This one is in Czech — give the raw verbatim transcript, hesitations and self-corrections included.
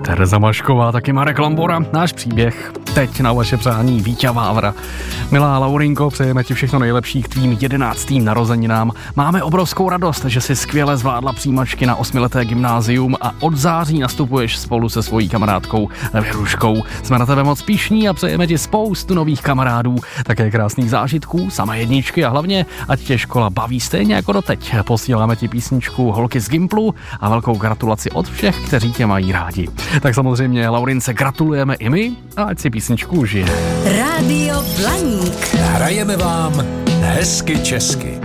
Tereza Mašková, taky Marek Lambora, náš příběh. Teď na vaše přání Víťa Vávra. Milá Laurinko, přejeme ti všechno nejlepší k tvým jedenáctým narozeninám. Máme obrovskou radost, že jsi skvěle zvládla přijímačky na osmileté gymnázium a od září nastupuješ spolu se svojí kamarádkou Věruškou. Jsme na tebe moc pyšní a přejeme ti spoustu nových kamarádů, také krásných zážitků, samé jedničky a hlavně, ať tě škola baví stejně jako doteď. Posíláme ti písničku Holky z Gimplu a velkou gratulaci od všech, kteří tě mají rádi. Tak samozřejmě Laurince gratulujeme i my a ať si písničku užije. Rádio Blaník. Hrajeme vám hezky česky.